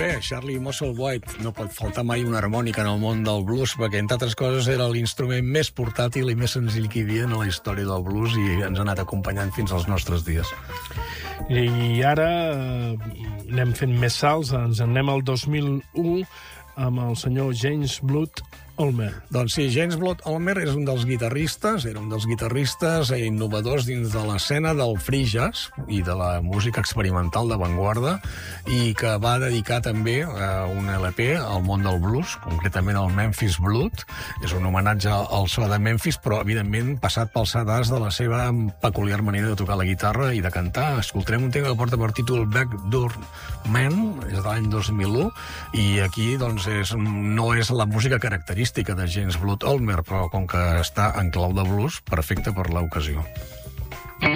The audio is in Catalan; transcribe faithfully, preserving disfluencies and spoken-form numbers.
bé, Charlie Musselwhite. No pot faltar mai una harmònica en el món del blues, perquè, entre altres coses, era l'instrument més portàtil i més senzill que hi havia en la història del blues i ens ha anat acompanyant fins als nostres dies. I ara eh, anem fent més salts, ens en anem al dos mil u amb el senyor James Blood Ulmer. Doncs sí, James Blood Ulmer és un dels guitarristes, era un dels guitarristes innovadors dins de l'escena del free jazz i de la música experimental d'avantguarda i que va dedicar també a un L P al món del blues, concretament al Memphis Blood. És un homenatge al so de Memphis, però evidentment passat pel sedàs de la seva peculiar manera de tocar la guitarra i de cantar. Escoltarem un tema que porta per títol Backdoor Man, és de l'any dos mil u, i aquí doncs, és, no és la música característica de James Blood Ulmer, però com que està en clau de blues, perfecte per l'ocasió.